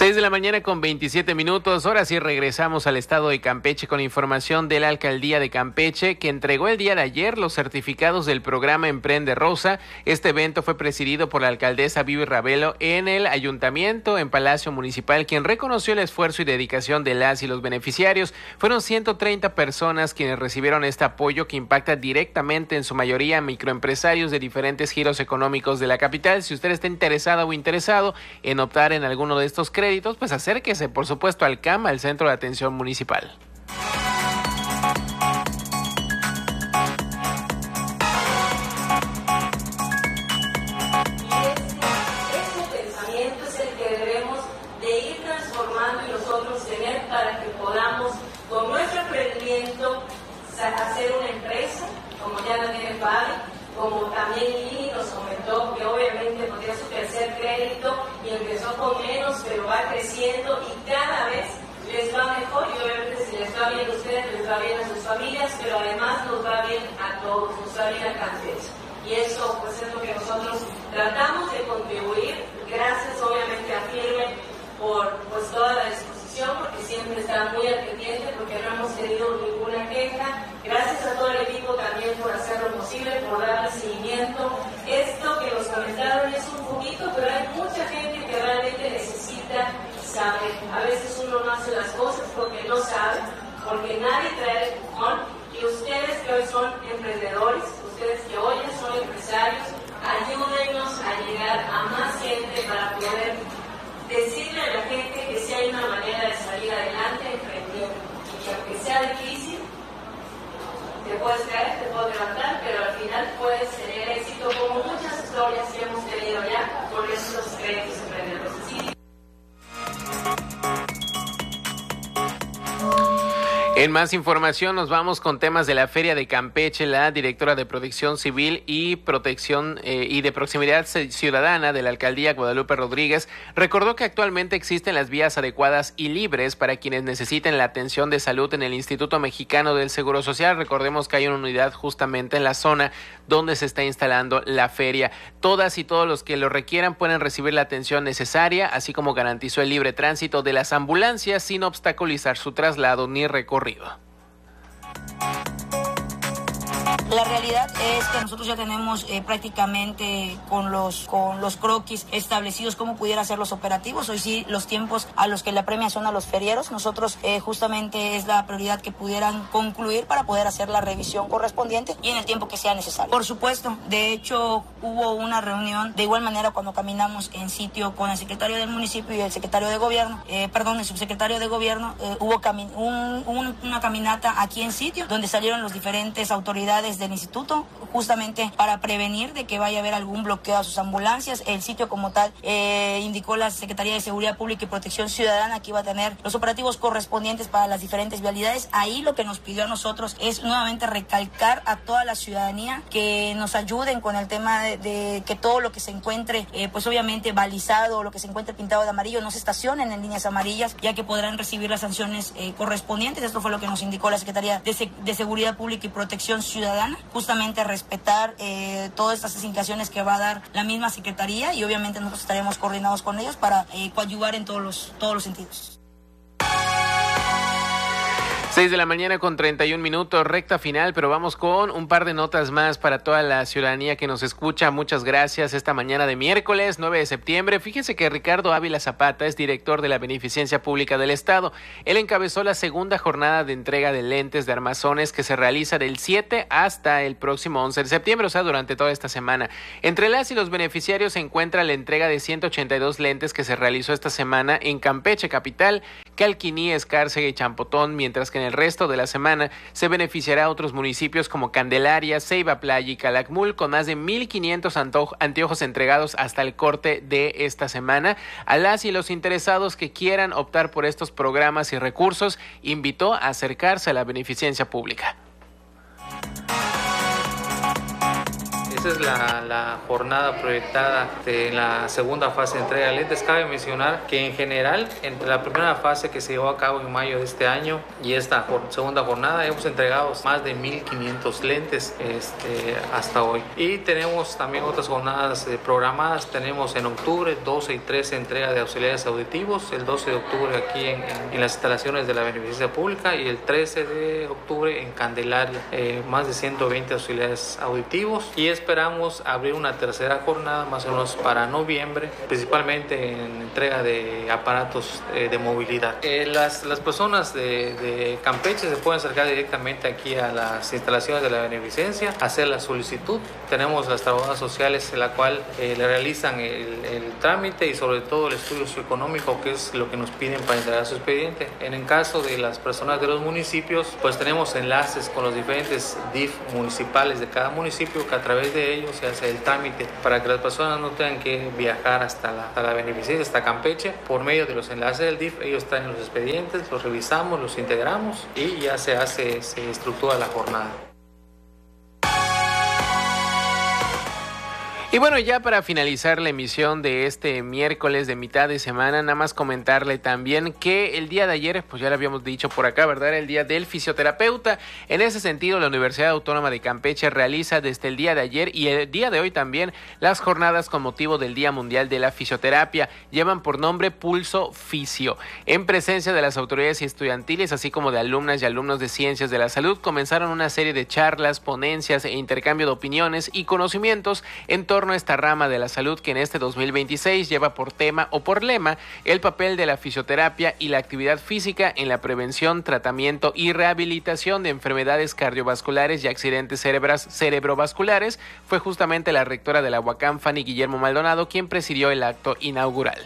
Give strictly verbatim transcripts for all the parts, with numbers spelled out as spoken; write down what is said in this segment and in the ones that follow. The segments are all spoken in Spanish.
seis de la mañana con veintisiete minutos. Ahora sí regresamos al estado de Campeche con información de la alcaldía de Campeche, que entregó el día de ayer los certificados del programa Emprende Rosa. Este evento fue presidido por la alcaldesa Vivi Ravelo en el ayuntamiento, en Palacio Municipal, quien reconoció el esfuerzo y dedicación de las y los beneficiarios. Fueron ciento treinta personas quienes recibieron este apoyo que impacta directamente en su mayoría a microempresarios de diferentes giros económicos de la capital. Si usted está interesado o interesado en optar en alguno de estos créditos, pues acérquese, por supuesto, al C A M, al Centro de Atención Municipal. Y este, este pensamiento es el que debemos de ir transformando y nosotros tener para que podamos, con nuestro emprendimiento, hacer una empresa, como ya la tiene Fabi, como también Lili nos comentó que obviamente podría su tercer crédito y empezó con menos, pero va creciendo y cada vez les va mejor, y obviamente si les va bien a ustedes, les va bien a sus familias, pero además nos va bien a todos, nos va bien a Campeche. Y eso pues es lo que nosotros tratamos de contribuir, gracias obviamente a Firme por pues toda la disposición, porque siempre está muy al pendiente, porque no hemos tenido ninguna queja. Gracias a todo el equipo también por hacerlo posible, por darle seguimiento. Esto que nos comentaron es un poquito, pero hay mucha gente que realmente necesita saber. A veces uno no hace las cosas porque no sabe, porque nadie trae el empujón. Y ustedes que hoy son emprendedores, ustedes que hoy ya son empresarios, ayúdennos a llegar a más gente para poder decirle a la gente que sí hay una manera de salir adelante emprendiendo. Y que aunque sea difícil, te puedes caer, te puedes levantar, pero al final puedes tener éxito, como muchas historias que hemos tenido ya con estos créditos emprendedores. Sí. En más información nos vamos con temas de la Feria de Campeche. La directora de Protección Civil y Protección eh, y de Proximidad Ciudadana de la Alcaldía, Guadalupe Rodríguez, recordó que actualmente existen las vías adecuadas y libres para quienes necesiten la atención de salud en el Instituto Mexicano del Seguro Social. Recordemos que hay una unidad justamente en la zona donde se está instalando la feria. Todas y todos los que lo requieran pueden recibir la atención necesaria, así como garantizó el libre tránsito de las ambulancias sin obstaculizar su traslado ni recorrido. La realidad es que nosotros ya tenemos eh, prácticamente con los con los croquis establecidos cómo pudiera ser los operativos. Hoy sí los tiempos a los que le apremia son a los ferieros. Nosotros eh, justamente es la prioridad que pudieran concluir para poder hacer la revisión correspondiente y en el tiempo que sea necesario. Por supuesto, de hecho hubo una reunión de igual manera cuando caminamos en sitio con el secretario del municipio y el secretario de gobierno, eh, perdón, el subsecretario de gobierno, eh, hubo cami- un, un, una caminata aquí en sitio donde salieron las diferentes autoridades del instituto justamente para prevenir de que vaya a haber algún bloqueo a sus ambulancias. El sitio como tal eh, indicó la Secretaría de Seguridad Pública y Protección Ciudadana que iba a tener los operativos correspondientes para las diferentes vialidades. Ahí lo que nos pidió a nosotros es nuevamente recalcar a toda la ciudadanía que nos ayuden con el tema de, de que todo lo que se encuentre eh, pues obviamente balizado, lo que se encuentre pintado de amarillo, no se estacionen en líneas amarillas, ya que podrán recibir las sanciones eh, correspondientes. Esto fue lo que nos indicó la Secretaría de, Se- de Seguridad Pública y Protección Ciudadana, justamente respetar eh, todas estas indicaciones que va a dar la misma Secretaría, y obviamente nosotros estaremos coordinados con ellos para eh, coadyuvar en todos los, todos los sentidos. seis de la mañana con treinta y un minutos, recta final, pero vamos con un par de notas más para toda la ciudadanía que nos escucha. Muchas gracias esta mañana de miércoles nueve de septiembre. Fíjese que Ricardo Ávila Zapata es director de la Beneficencia Pública del Estado. Él encabezó la segunda jornada de entrega de lentes de armazones que se realiza del siete hasta el próximo once de septiembre, o sea, durante toda esta semana. Entre las y los beneficiarios se encuentra la entrega de ciento ochenta y dos lentes que se realizó esta semana en Campeche capital, Calquiní, Escárcega y Champotón, mientras que en el resto de la semana se beneficiará a otros municipios como Candelaria, Ceiba Playa y Calakmul, con más de mil quinientos anteojos entregados hasta el corte de esta semana. A las y los interesados que quieran optar por estos programas y recursos, invitó a acercarse a la Beneficencia Pública. esa es la, la jornada proyectada de la segunda fase de entrega de lentes. Cabe mencionar que en general, entre la primera fase que se llevó a cabo en mayo de este año y esta for- segunda jornada, hemos entregado más de mil quinientos lentes este, hasta hoy. Y tenemos también otras jornadas eh, programadas. Tenemos en octubre doce y trece entrega de auxiliares auditivos, el doce de octubre aquí en, en, en las instalaciones de la Beneficencia Pública y el trece de octubre en Candelaria, eh, más de ciento veinte auxiliares auditivos, y esperamos abrir una tercera jornada más o menos para noviembre, principalmente en entrega de aparatos eh, de movilidad. Eh, las, las personas de, de Campeche se pueden acercar directamente aquí a las instalaciones de la Beneficencia, hacer la solicitud. Tenemos las trabajadoras sociales en la cual eh, le realizan el, el trámite y sobre todo el estudio socioeconómico, que es lo que nos piden para entregar su expediente. En el caso de las personas de los municipios, pues tenemos enlaces con los diferentes D I F municipales de cada municipio, que a través de ellos se hace el trámite para que las personas no tengan que viajar hasta la, hasta la Beneficencia, hasta Campeche. Por medio de los enlaces del D I F, ellos traen los expedientes, los revisamos, los integramos y ya se hace, se estructura la jornada. Y bueno, ya para finalizar la emisión de este miércoles de mitad de semana, nada más comentarle también que el día de ayer, pues ya lo habíamos dicho por acá, ¿verdad? Era el día del fisioterapeuta. En ese sentido, la Universidad Autónoma de Campeche realiza desde el día de ayer y el día de hoy también las jornadas con motivo del Día Mundial de la Fisioterapia. Llevan por nombre Pulso Fisio. En presencia de las autoridades estudiantiles, así como de alumnas y alumnos de Ciencias de la Salud, comenzaron una serie de charlas, ponencias e intercambio de opiniones y conocimientos en torno a esta rama de la salud que en este dos mil veintiséis lleva por tema o por lema el papel de la fisioterapia y la actividad física en la prevención, tratamiento y rehabilitación de enfermedades cardiovasculares y accidentes cerebras, cerebrovasculares. Fue justamente la rectora de la UACAM, Fanny Guillermo Maldonado, quien presidió el acto inaugural.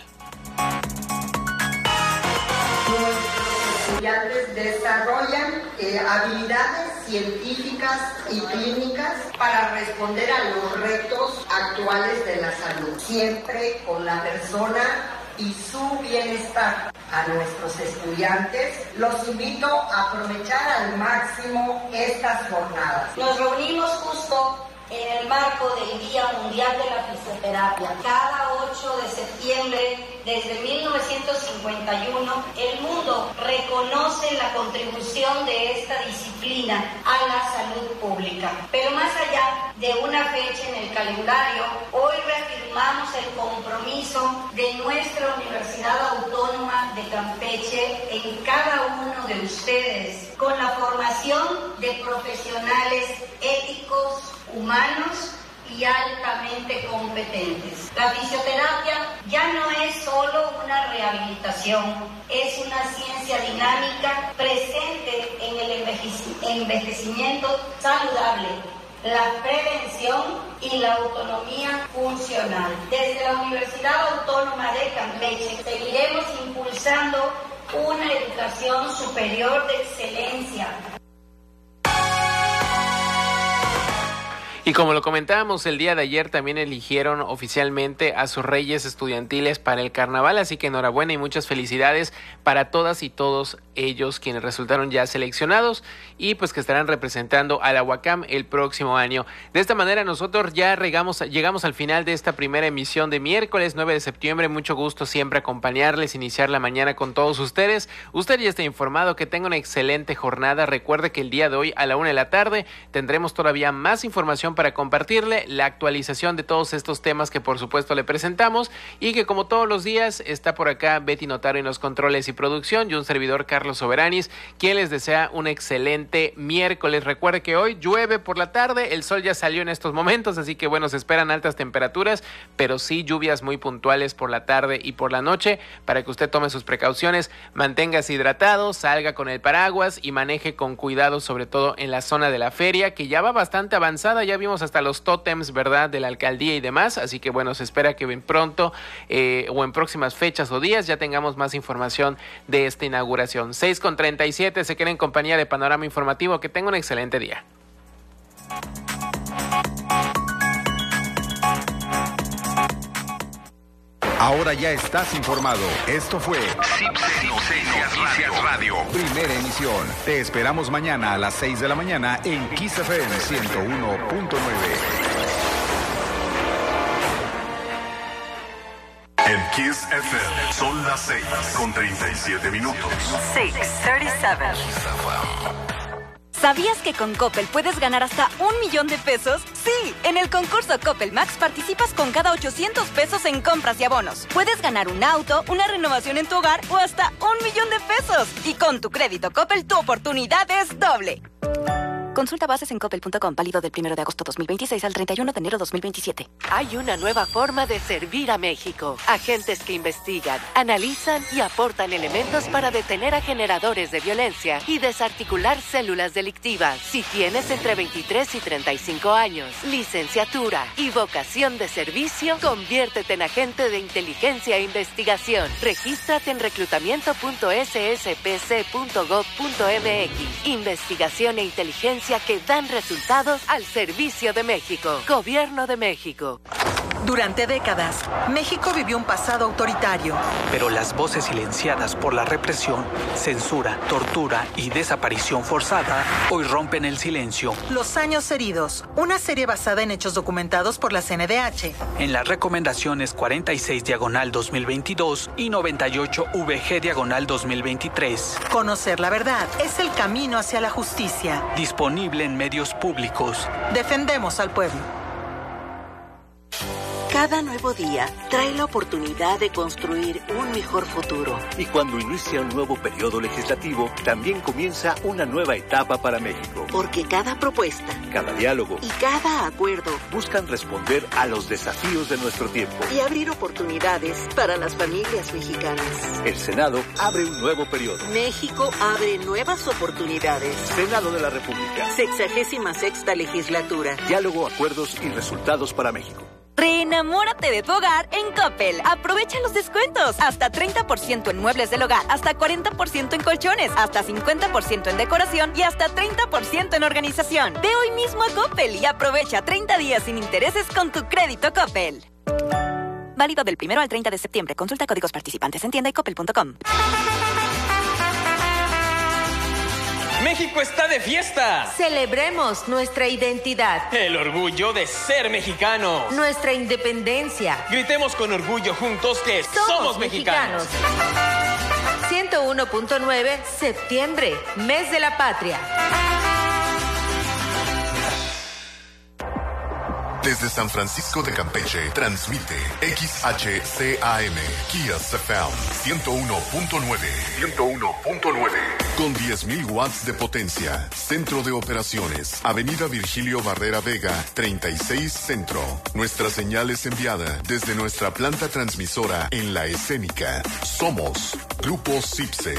Nuestros estudiantes desarrollan eh, habilidades científicas y clínicas para responder a los retos actuales de la salud, siempre con la persona y su bienestar. A nuestros estudiantes los invito a aprovechar al máximo estas jornadas. Nos reunimos justo en el marco del Día Mundial de la Fisioterapia. Cada ocho de septiembre, desde mil novecientos cincuenta y uno, el mundo reconoce la contribución de esta disciplina a la salud pública. Pero más allá de una fecha en el calendario, hoy reafirmamos el compromiso de nuestra Universidad Autónoma de Campeche en cada uno de ustedes, con la formación de profesionales éticos, humanos y altamente competentes. La fisioterapia ya no es solo una rehabilitación, es una ciencia dinámica presente en el envejecimiento saludable, la prevención y la autonomía funcional. Desde la Universidad Autónoma de Campeche seguiremos impulsando una educación superior de excelencia. Y como lo comentábamos el día de ayer, también eligieron oficialmente a sus reyes estudiantiles para el carnaval, así que enhorabuena y muchas felicidades para todas y todos ellos quienes resultaron ya seleccionados y pues que estarán representando a la UACAM el próximo año. De esta manera nosotros ya llegamos, llegamos al final de esta primera emisión de miércoles nueve de septiembre. Mucho gusto siempre acompañarles, iniciar la mañana con todos ustedes. Usted ya está informado, que tenga una excelente jornada. Recuerde que el día de hoy a la una de la tarde tendremos todavía más información para compartirle, la actualización de todos estos temas que por supuesto le presentamos, y que como todos los días está por acá Betty Notario en los controles y producción y un servidor Carlos Soberanis, quien les desea un excelente miércoles. Recuerde que hoy llueve por la tarde, el sol ya salió en estos momentos, así que bueno, se esperan altas temperaturas, pero sí lluvias muy puntuales por la tarde y por la noche, para que usted tome sus precauciones, manténgase hidratado, salga con el paraguas y maneje con cuidado, sobre todo en la zona de la feria, que ya va bastante avanzada. Ya vimos hasta los tótems, ¿verdad?, de la alcaldía y demás, así que bueno, se espera que bien pronto eh, o en próximas fechas o días ya tengamos más información de esta inauguración. seis con treinta y siete, se queda en compañía de Panorama Informativo. Que tenga un excelente día. Ahora ya estás informado. Esto fue Noticias Radio, primera emisión. Te esperamos mañana a las seis de la mañana en Kiss F M ciento uno punto nueve. Kiss F M. Son las seis con treinta y siete minutos. seis treinta y siete. ¿Sabías que con Coppel puedes ganar hasta un millón de pesos? Sí, en el concurso Coppel Max participas con cada ochocientos pesos en compras y abonos. Puedes ganar un auto, una renovación en tu hogar o hasta un millón de pesos. Y con tu crédito Coppel, tu oportunidad es doble. Consulta bases en coppel punto com, válido del primero de agosto dos mil veintiséis al treinta y uno de enero dos mil veintisiete. Hay una nueva forma de servir a México. Agentes que investigan, analizan y aportan elementos para detener a generadores de violencia y desarticular células delictivas. Si tienes entre veintitrés y treinta y cinco años, licenciatura y vocación de servicio, conviértete en agente de inteligencia e investigación. Regístrate en reclutamiento punto s s p c punto gov punto m x. Investigación e inteligencia que dan resultados al servicio de México. Gobierno de México. Durante décadas, México vivió un pasado autoritario. Pero las voces silenciadas por la represión, censura, tortura y desaparición forzada hoy rompen el silencio. Los años heridos, una serie basada en hechos documentados por la C N D H. En las recomendaciones cuarenta y seis diagonal dos mil veintidós y noventa y ocho V G diagonal dos mil veintitrés. Conocer la verdad es el camino hacia la justicia. Disponible en medios públicos. Defendemos al pueblo. Cada nuevo día trae la oportunidad de construir un mejor futuro. Y cuando inicia un nuevo periodo legislativo, también comienza una nueva etapa para México. Porque cada propuesta, cada diálogo y cada acuerdo buscan responder a los desafíos de nuestro tiempo y abrir oportunidades para las familias mexicanas. El Senado abre un nuevo periodo. México abre nuevas oportunidades. Senado de la República. Sexagésima sexta legislatura. Diálogo, acuerdos y resultados para México. Reenamórate de tu hogar en Coppel. Aprovecha los descuentos. Hasta treinta por ciento en muebles del hogar, hasta cuarenta por ciento en colchones, hasta cincuenta por ciento en decoración y hasta treinta por ciento en organización. Ve hoy mismo a Coppel y aprovecha treinta días sin intereses con tu crédito Coppel. Válido del primero al treinta de septiembre. Consulta códigos participantes en tienda y coppel punto com. ¡México está de fiesta! Celebremos nuestra identidad. El orgullo de ser mexicanos. Nuestra independencia. Gritemos con orgullo juntos que somos, somos mexicanos. mexicanos. ciento uno punto nueve, septiembre, mes de la patria. Desde San Francisco de Campeche, transmite X H C A M, Kiss F M, ciento uno punto nueve. ciento uno punto nueve. Con diez mil watts de potencia. Centro de operaciones. Avenida Virgilio Barrera Vega, treinta y seis Centro. Nuestra señal es enviada desde nuestra planta transmisora en La Escénica. Somos Grupo Cipse.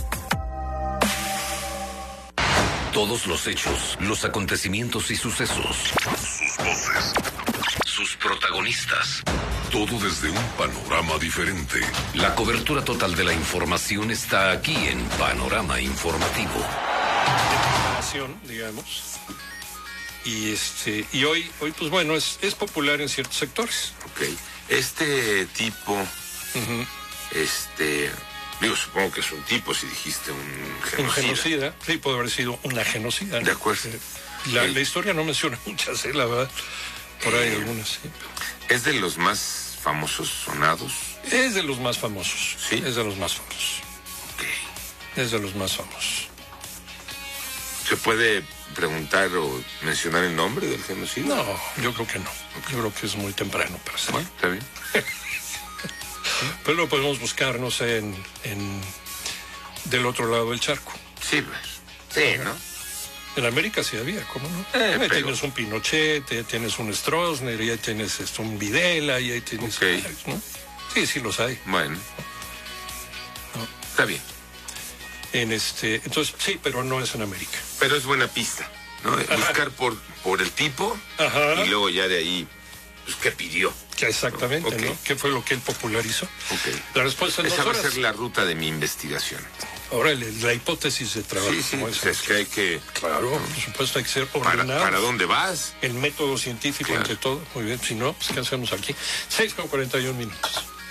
Todos los hechos, los acontecimientos y sucesos. Sus voces. Sus protagonistas. Todo desde un panorama diferente. La cobertura total de la información está aquí en Panorama Informativo. Digamos. Y este y hoy, hoy pues bueno, es, es popular en ciertos sectores. Ok. Este tipo, uh-huh. este... Digo, supongo que es un tipo, si dijiste un genocida. Un genocida, sí, puede haber sido una genocida. De acuerdo. La, la historia no menciona muchas, ¿eh? La verdad. Por ahí eh, algunas, sí. ¿Es de los más famosos sonados? Es de los más famosos. Sí. Es de los más famosos. Ok. Es de los más famosos. ¿Se puede preguntar o mencionar el nombre del genocida? No, yo creo que no. Okay. Yo creo que es muy temprano para saber. Bueno, está bien. Pero lo podemos buscar, no sé, en, en del otro lado del charco. Sí, pues. Sí, ¿no? En América sí había, ¿cómo no? Eh, ahí pero... tienes un Pinochet, ahí tienes un Stroessner, y ahí tienes esto, un Videla, y ahí tienes... Okay. ¿no? Sí, sí los hay. Bueno. ¿No? Está bien. En este, entonces, sí, pero no es en América. Pero es buena pista, ¿no? Ajá. Buscar por, por el tipo. Ajá. Y luego ya de ahí, pues, ¿qué pidió? Que exactamente, okay. ¿no? ¿Qué fue lo que él popularizó? Okay. La respuesta es esa va a ser la ruta de mi investigación. Ahora, la hipótesis de trabajo. Sí, sí, como pues es que hay que... Claro, ¿no? Por supuesto, hay que ser ordenados. ¿Para, ¿Para dónde vas? El método científico, claro. Ante todo. Muy bien, si no, pues ¿qué hacemos aquí? seis con cuarenta y un minutos.